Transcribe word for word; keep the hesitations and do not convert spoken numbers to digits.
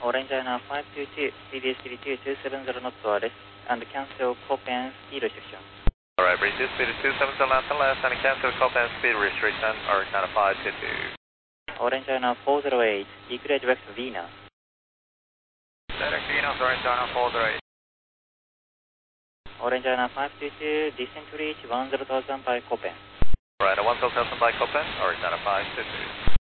Orange China five two two, C D S three two two seven zero knots wireless, and cancel Copen speed restriction. Alright, British speed is two seven zero left and left, and cancel Copen speed restriction, Orange China five two two. Orange China four zero eight, declare direct Venus. Direct Venus, Orange China four zero eight. Orange China five two two, descent to reach one zero thousand by Copen. Right, one zero thousand by Copen, Orange China five two two.